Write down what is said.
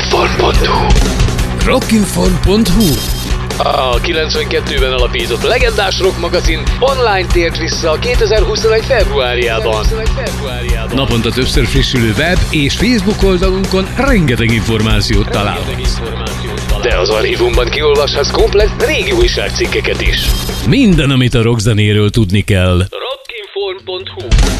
Rockinform.hu. Rockinform.hu. A 92-ben alapított legendás rock magazin online tért vissza 2021. februárjában. Naponta többször frissülő web és Facebook oldalunkon rengeteg információt találhatsz. De az archívumban kiolvashatsz komplett régi újságcikkeket is. Minden, amit a rockzenéről tudni kell. Rockinform.hu.